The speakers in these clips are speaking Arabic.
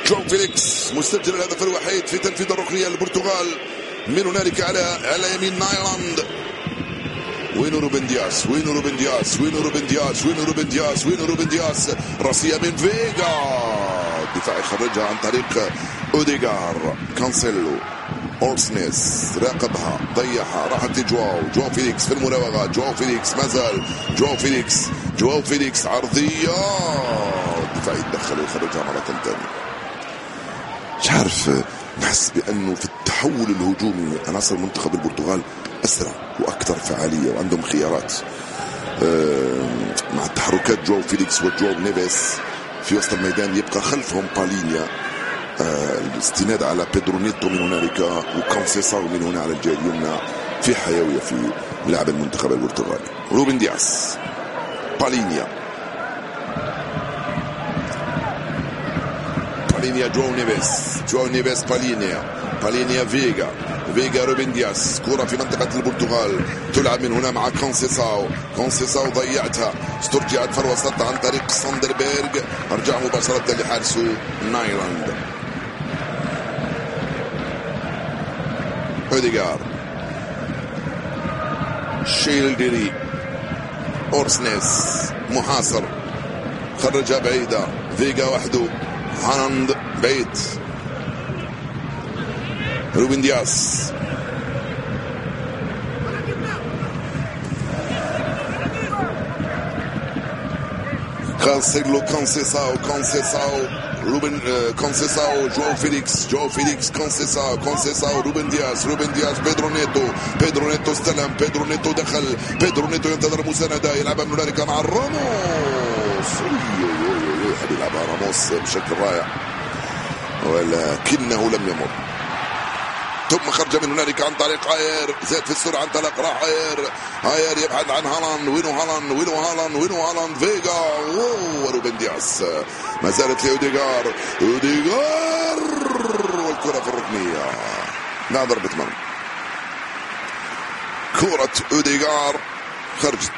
جواو فيليكس مسجل الهدف الوحيد في تنفيذ الركنية للبرتغال. من هنالك على يمين نايلاند. وين روبن دياس وين روبن دياس راسية من فيغا. الدفاع يخرجها عن طريق اوديغار. كانسيلو اورسنيس راقبها ضيعها راحت لجواو فيليكس في المراوغة. جواو فيليكس مازال جواو فيليكس عرضية. الدفاع يتدخل ويخرجها مرة ثانية. مش عارف نحس بأنه في التحول الهجومي عناصر منتخب البرتغال أسرع وأكثر فعالية وعندهم خيارات مع التحركات. جواو فيليكس وجواو نيفيس في وسط الميدان يبقى خلفهم بالينيا. الاستناد على بيدرو نيتو من هنالك وكونسيساو من هنا على الجهة اليمنى. في حيوية في لعب المنتخب البرتغالي. روبن دياس بالينيا جواو نيفيس بالينيا فيغا روبن دياس. كرة في منطقة البرتغال تلعب من هنا مع كونسيساو ضيعتها. استرجعت في الوسط عن طريق ساندربيرغ. ارجع مباشرة لحارسه نايلاند. اوديغار شيلدري اورسنيس محاصر خرجها بعيدة. فيغا وحده. هالاند بعيد. روبن دياس كونسيساو جواو فيليكس كونسيساو روبن دياس بيدرو نيتو استلم. بيدرو نيتو دخل. بيدرو نيتو ينتظر مساندة يلعبها من هنالك مع راموس. يلعبها راموس بشكل رائع ولكنه لم يمر. ثم خرج من هنالك عن طريق هاير. زاد في السرعة انطلق راح هاير يبحث عن هالاند. وينو هالاند فيغا وروبن دياس. ما زالت لأوديغار والكرة في الركنية. لا ضربة مرمى. كرة أوديغار خرجت.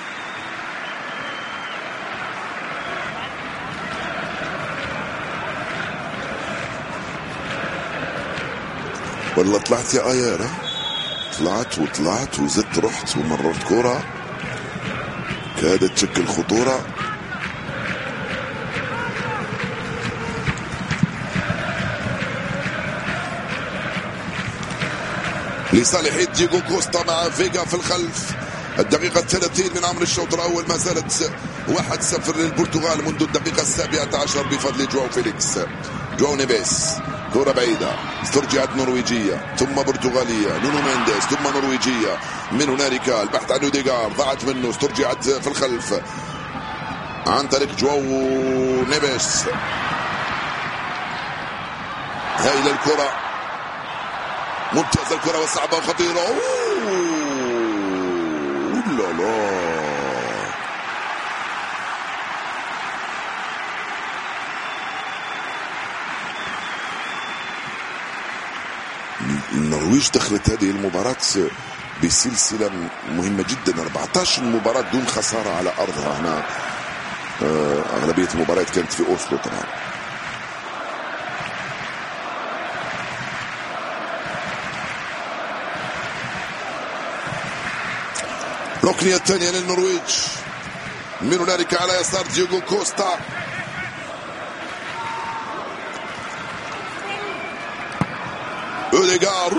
والله طلعت يا آير. طلعت وزدت رحت ومررت كرة كادت تشكل خطورة. لصالح دييغو كوستا مع فيغا في الخلف. الدقيقة 30 من عمر الشوط الأول. ما زالت 1-0 للبرتغال منذ الدقيقة 17 بفضل جواو فيليكس. جواو نيفيس كرة بعيدة استرجعت نرويجية ثم برتغالية. نونو مينديز ثم نرويجية. من هنالك البحث عن اوديغار ضاعت منه. استرجعت في الخلف عن طريق جواو نيفيس. هايلة الكرة ممتازة الكرة وصعبة وخطيرة. لا النرويج دخلت هذه المباراة بسلسلة مهمة جدا. 14 مباراة دون خسارة على أرضها. هنا أغلبية المباريات كانت في أوسلو طبعا. الركنية الثانية للنرويج. من هنالك على يسار دييغو كوستا. اوديغار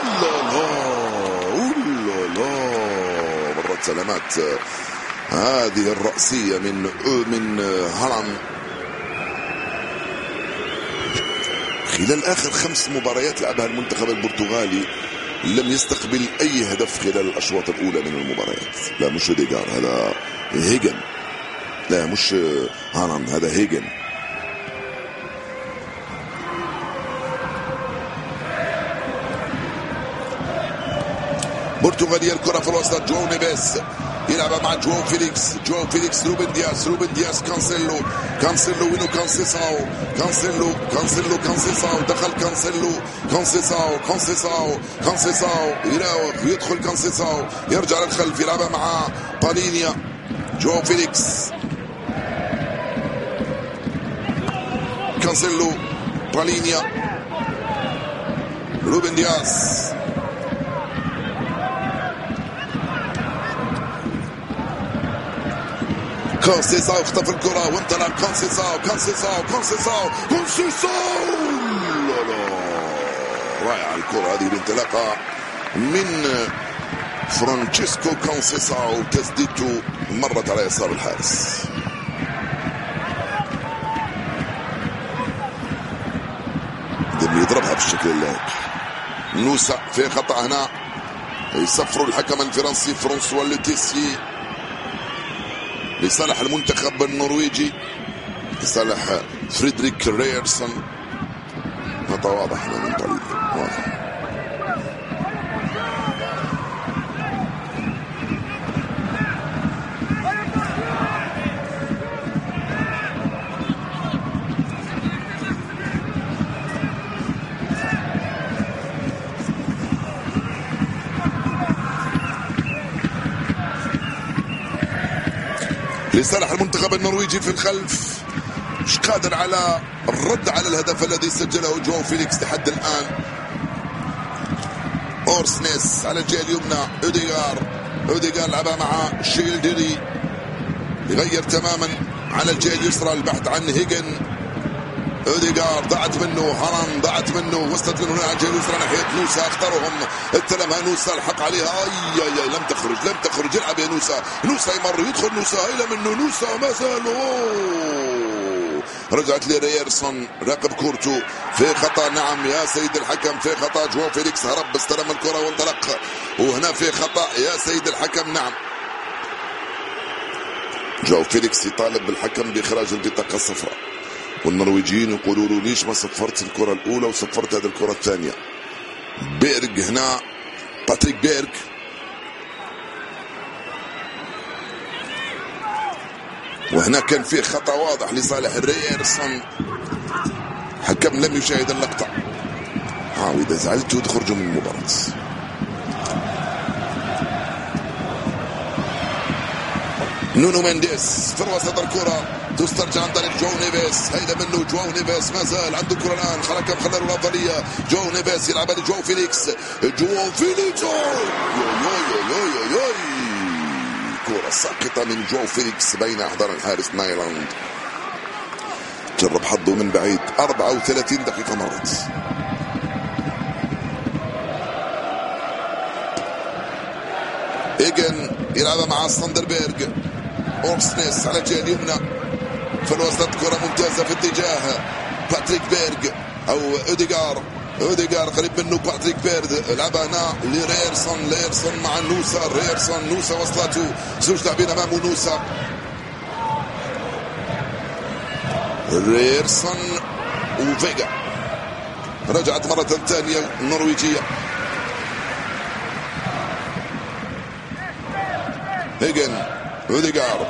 مرت سلامات. هذه الرأسية من هالاند. خلال آخر 5 مباريات لعبها المنتخب البرتغالي لم يستقبل أي هدف خلال الأشواط الأولى من المباريات. لا مش اوديغار هذا هيجن. لا مش هالاند هذا هيجن. برتغالية الكرة في الوسط. جواو نيفيس يلعب مع جواو فيليكس روبن دياس كانسيلو وينو كانسيساو دخل كانسيساو يراوغ يدخل كانسيساو يرجع للخلف يلعب مع بالينيا. جواو فيليكس كانسيلو بالينيا. روبن دياز كونسيساو اختفى الكرة وانطلق كونسيساو رائعة الكرة هذه الانطلاقة من فرانشيسكو كونسيساو، تسديدته مرت على يسار الحارس. يضربها بالشكل اللائق. نوسا في خطأ هنا، يصفروا الحكم الفرنسي فرانسوا لوتيسي لصالح المنتخب النرويجي، لصالح فريدريك ريرسون. خطأ واضح من قليل، واضح. لصالح المنتخب النرويجي في الخلف، مش قادر على الرد على الهدف الذي سجله جواو فيليكس لحد الآن. أورسنيس على الجهة اليمنى، أوديغار لعبها مع شيلدري، يغير تماما على الجهة اليسرى البحث عن هيجن. أوديغار ضاعت منه، هالاند ضاعت منه، وصلت منه على الجهة اليسرى ناحية نوسا، اختارهم، استلمها نوسا، الحق عليها، اي لم تخرج، يلعب يا نوسا يمر، يدخل نوسا، هيلا منه نوسا، ما زال رجعت لريرسون، راقب كورتو في خطأ. نعم يا سيد الحكم، في خطأ. جواو فيليكس هرب، استلم الكرة وانطلق، وهنا في خطأ يا سيد الحكم. نعم، جواو فيليكس يطالب بالحكم بإخراج البطاقة الصفراء، والنرويجيين يقولوا له ليش ما صفرت الكرة الأولى وصفرت هذه الكرة الثانية. بيرج هنا، باتريك بيرج، وهنا كان فيه خطأ واضح لصالح ريرسون، حكم لم يشاهد اللقطة. وإذا زعلتوا تخرجوا من المباراة. نونو مينديز في وسط الكرة، تسترجع عن طريق جواو نيفيس، هيدا منه جواو نيفيس، ما زال عنده الكرة الآن، الحكم خلى له الأفضلية. جواو نيفيس يلعبها لجواو فيليكس، كرة ساقطة من جواو فيليكس بين أحضان الحارس نايلاند. جرب حظه من بعيد، 34 دقيقة مرت. إيجن يلعبها مع ساندربيرغ، أورسنيس على الجهة اليمنى في الوسط، كرة ممتازة في اتجاه باتريك بيرغ أو أوديغار قريب منه. باتريك بيرغ لعبها هنا لريرسون مع نوسا وصلته، زوج لاعبين أمامه، نوسا ريرسون وفيجا. رجعت مرة ثانية النرويجية، هيجن، أوديغار،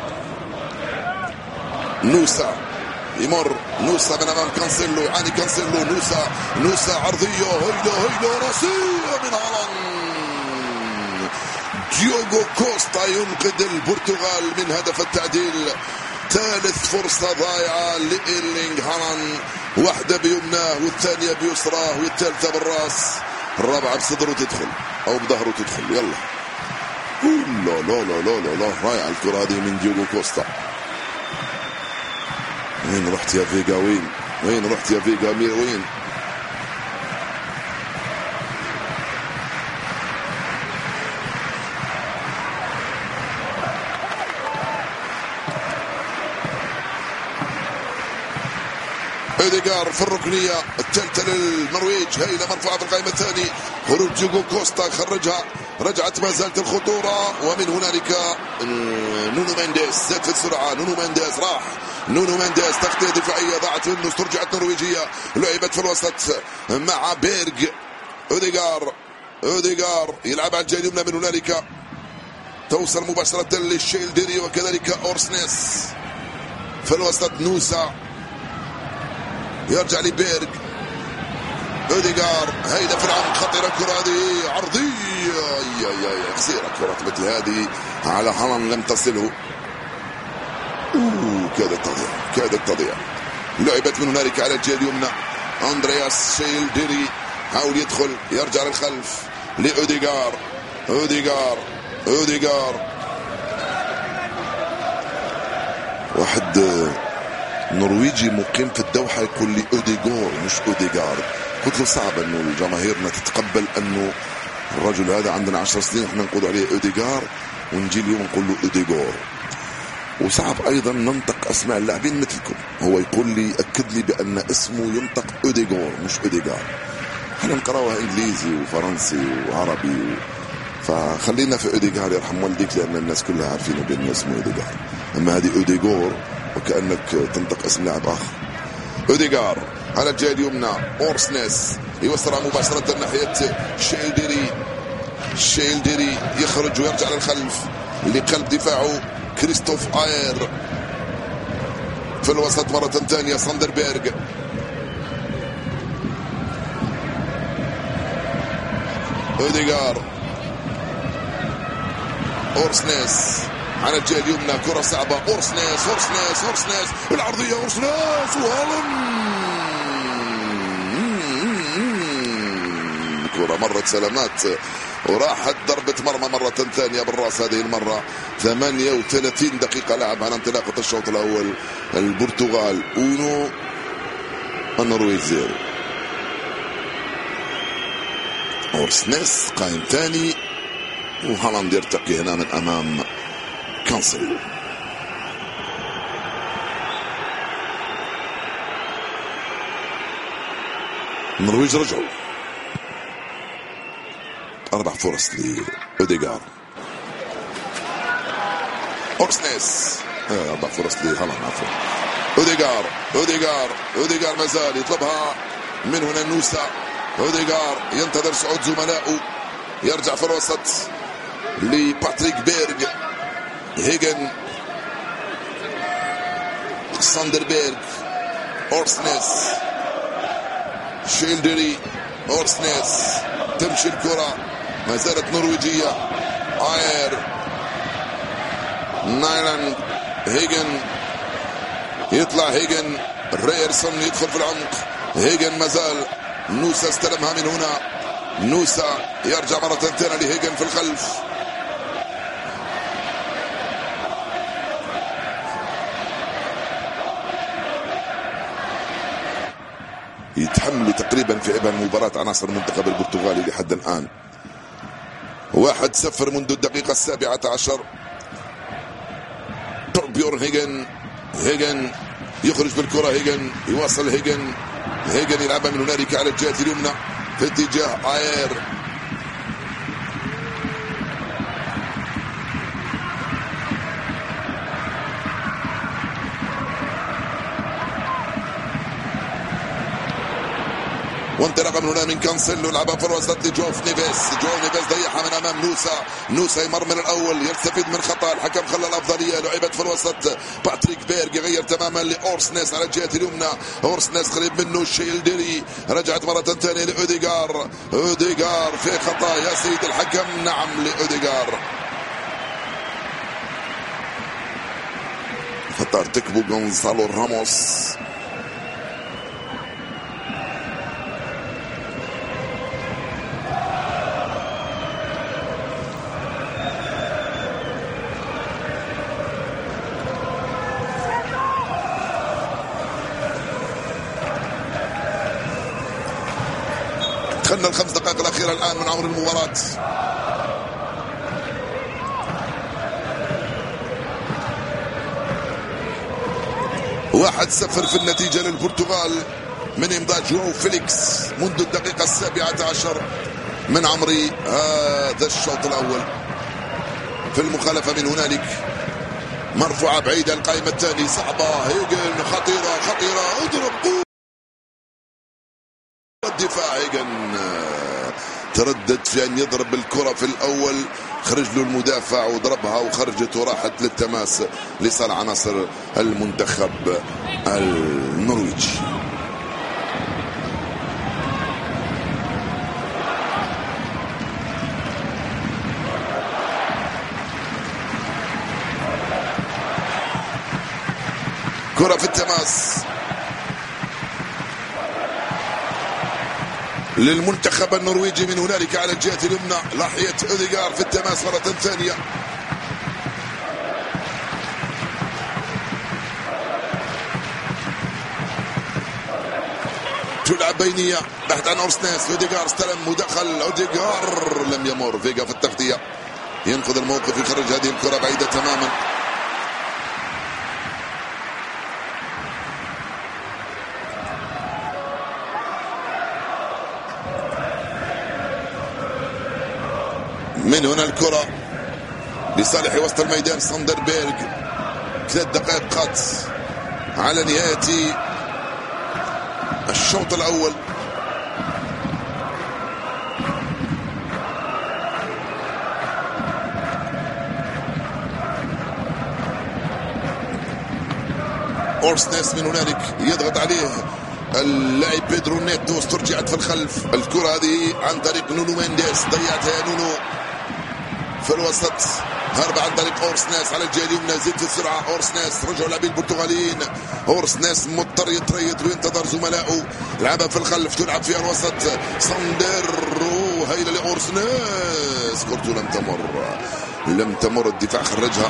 نوسا يمر، نوسا من امام كانسيلو، يعاني كانسيلو، نوسا عرضيه، هيلو راسيه من هالاند. ديوغو كوستا ينقذ البرتغال من هدف التعديل. ثالث فرصة ضائعة لإيرلينغ هالاند، واحدة بيمناه والثانية بيسراه والثالثة بالراس، الرابعة بصدره تدخل أو بظهره تدخل. يلا لا رائعة الكرة هذه من ديوغو كوستا. وين رحت يا فيجا؟ وين رحت يا فيجا؟ وين؟ أوديغار في الركنية الثالثة للنرويج، هيلة مرفوعة في القائمة الثاني، خروج ديوغو كوستا خرجها، رجعت ما زالت الخطورة، ومن هنالك نونو مينديز زاد في السرعة، نونو مينديز تغطية دفاعية ضاعت منه، استرجعت نرويجية، لعبت في الوسط مع بيرغ. أوديغار يلعب على الجهة اليمنى، من هنالك توصل مباشرة للشيلدري وكذلك أورسنيس في الوسط. نوسا يرجع لبيرغ، أوديغار، هيدا في العمق، خطيرة الكرة هذه، عرضية، قصيرة كرة مثل هذه على هالاند لم تصله، كادت تضيع. لعبت من هنالك على الجهة اليمنى، أندرياس شيلديري حاول يدخل، يرجع للخلف لأوديغار. أوديغار واحد نرويجي مقيم في الدوحة يقول لي أوديغور مش أوديغار. قلت له صعب انه الجماهيرنا تتقبل انه الرجل هذا عندنا 10 سنين واحنا نقول عليه أوديغار ونجي اليوم نقول له أوديغور. وصعب ايضا ننطق اسماء اللاعبين مثلكم. هو يقول لي اكد لي بان اسمه ينطق أوديغور مش أوديغار. احنا نقراوها انجليزي وفرنسي وعربي فخلينا في أوديغار يرحم والديك لان الناس كلها عارفين بان اسمه أوديغار. اما هذه أوديغور وكأنك تنطق اسم لاعب اخر. أوديغار على الجهة اليمنى أورسنيس يوصلها مباشرة ناحية شيلديري يخرج ويرجع للخلف لقلب دفاعه كريستوف آير. في الوسط مرة ثانية ساندربيرغ. أوديغار أورسنيس على الجهة اليمنى كرة صعبة. أورسنيس العرضية أورسنيس وهالاند. كرة مرت سلامات وراحت ضربة مرمى مرة ثانية بالراس. هذه المرة 38 دقيقة لعب على انطلاقة الشوط الأول. البرتغال 1 النرويج 0. أورسنيس قائم ثاني وهالاند يرتقي هنا من أمام كانسل. النرويج رجعوا 4 فرص لأوديغار. أورسنيس 4 فرص لهالاند عفوا. أوديغار ما زال يطلبها من هنا نوسا. أوديغار ينتظر صعود زملائه. يرجع في الوسط لباتريك بيرغ. هيجن ساندربيرغ أورسنيس شيلديري. أورسنيس تمشي الكرة ما زالت نرويجية. آير نايلاند هيجن يطلع هيجن. ريرسون يدخل في العمق. هيجن ما زال. نوسا استلمها من هنا. نوسا يرجع مرة ثانية لهيجن في الخلف. يتحملوا تقريبا في عبء المباراة عناصر المنتخب البرتغالي لحد الآن. 1-0 منذ الدقيقة 17. توربيورن هيجن يخرج بالكرة. هيجن يواصل. هيجن يلعبها من هنالك على الجهة اليمنى في اتجاه آير. وانطلاقا من هنا من كانسيلو لعبها في الوسط لجوف نيفيس. ضيعها من امام نوسا يمر من الاول يستفيد من خطا الحكم خلى الافضليه. لعبت في الوسط باتريك بيرغ يغير تماما لاورسنيس على الجهه اليمنى. أورسنيس قريب منه. شيلديري رجعت مره ثانيه لأوديغار. في خطا يا سيد الحكم. نعم لأوديغار. خطا ارتكبه غونزالو راموس. دخلنا ال5 دقائق الأخيرة الآن من عمر المباراة. واحد 0 في النتيجة للبرتغال من إمضاء جواو فيليكس منذ الدقيقة 17 من عمر هذا الشوط الأول. في المخالفة من هنالك مرفوعة بعيدة. القائمة الثانية صعبة. هيجن خطيرة اضرب الدفاع. هيجن تردد في أن يضرب الكرة في الأول. خرج له المدافع وضربها وخرجت وراحت للتماس لصالح عناصر المنتخب النرويجي. كرة في التماس. للمنتخب النرويجي من هنالك على الجهة اليمنى. لاحية أوديغار في التماس مرة ثانية. تلعب بينية بحث عن أورسنيس. أوديغار استلم ودخل. أوديغار لم يمر. فيجا في التغطية ينقذ الموقف، يخرج هذه الكرة بعيدة تماما. من هنا الكرة لصالح وسط الميدان ساندربيرغ. 3 دقائق قط على نهاية الشوط الأول. أورسنيس من هنالك يضغط عليه اللاعب بيدرو نيتو. استرجعت في الخلف الكرة هذه عن طريق نونو مينديس. ضيعتها يا نونو في الوسط. هرب عن طريق أورسنيس على الجهة اليمنى. زيد في السرعة أورسنيس. رجعوا لاعبين البرتغاليين. أورسنيس مضطر يتريث وينتظر زملائه. لعبها في الخلف تلعب فيها الوسط. ساندر هيلة لأورسنيس. كرته لم تمر. الدفاع خرجها.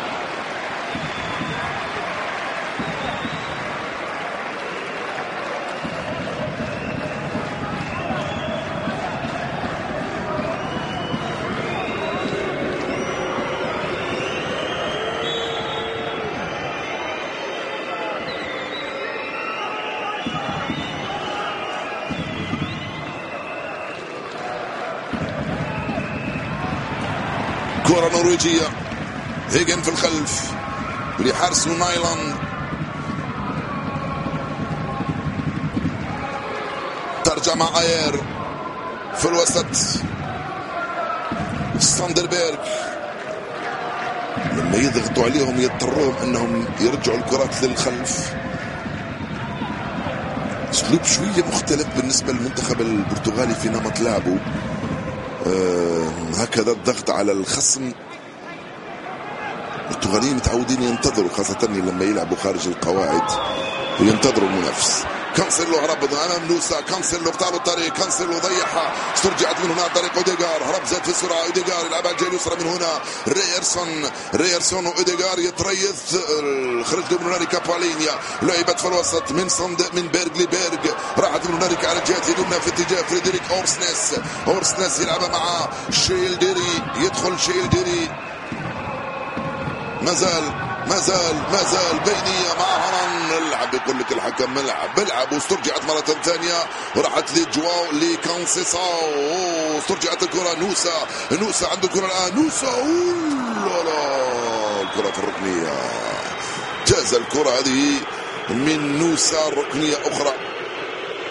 كرة نرويجية. هيجن في الخلف لحارس نايلاند. ترجمة اير في الوسط. ساندربيرغ لما يضغطوا عليهم يضطرون انهم يرجعوا الكرات للخلف. اسلوب شوية مختلف بالنسبة للمنتخب البرتغالي في نمط لعبه. هكذا الضغط على الخصم. البرتغاليين متعودين ينتظروا، خاصة لما يلعبوا خارج القواعد وينتظروا المنافس. كانسيلو هرب امام نوسا. كانسيلو اختار الطريق. كانسيلو ضيعها. استرجعت من هنا عن طريق اوديغار. هرب زاد في السرعه. اوديغار يلعبها الجهه اليسرى من هنا. رييرسون واوديغار يتريث. خرج من هنالك بالينيا. لعبت في الوسط من بيرغ لبيرغ. راحت من هنالك على الجهه اليمنى في اتجاه فريدريك أورسنيس يلعبها مع شيلديري. يدخل شيلديري. ما زال بينية مع هران. العب يقول لك الحكم بلعب. واسترجعت مرة ثانية وراحت لجواو لكانسيساو. استرجعت الكرة. نوسا عنده الكرة الآن. نوسا الكرة في الركنية. جاز الكرة هذه من نوسا. ركنية أخرى.